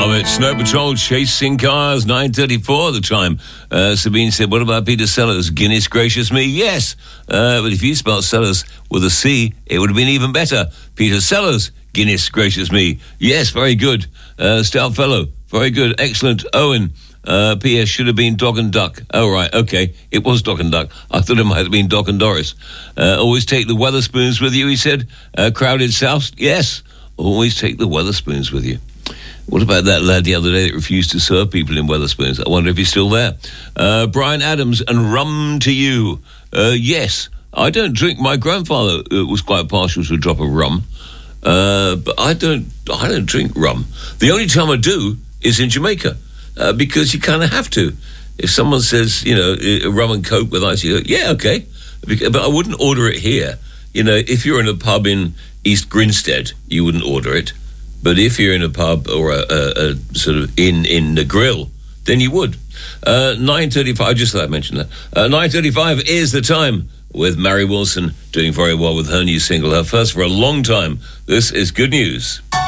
It's Snow Patrol chasing cars, 9:34 at the time. Sabine said, what about Peter Sellers? Guinness gracious me, yes. But if you spelled Sellers with a C, it would have been even better. Peter Sellers, Guinness gracious me. Yes, very good. Stout fellow, very good, excellent. Owen, P.S. should have been Dog and Duck. Oh, right, okay. It was Dog and Duck. I thought it might have been Doc and Doris. Always take the Weatherspoons with you, he said. Crowded South, yes. Always take the Weatherspoons with you. What about that lad the other day that refused to serve people in Weatherspoons? I wonder if he's still there. Brian Adams, and rum to you. Yes, I don't drink. My grandfather was quite partial to a drop of rum, but I don't drink rum. The only time I do is in Jamaica, because you kind of have to. If someone says, rum and coke with ice, you go, yeah, okay. But I wouldn't order it here. If you're in a pub in East Grinstead, you wouldn't order it. But if you're in a pub or a sort of in the grill, then you would. 9:35, I just thought I'd mention that. 9:35 is the time with Mary Wilson doing very well with her new single, her first for a long time. This is good news.